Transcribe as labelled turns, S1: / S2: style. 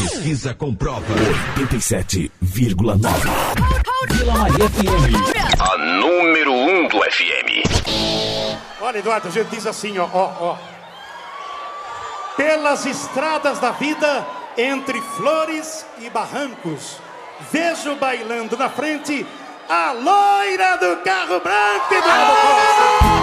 S1: Pesquisa comprova.
S2: 87,9.
S3: Vila Maria FM.
S4: A número 1 do FM.
S5: Olha, Eduardo, a gente diz assim, ó. Pelas estradas da vida, entre flores e barrancos, vejo bailando na frente a loira do carro branco, Eduardo Costa.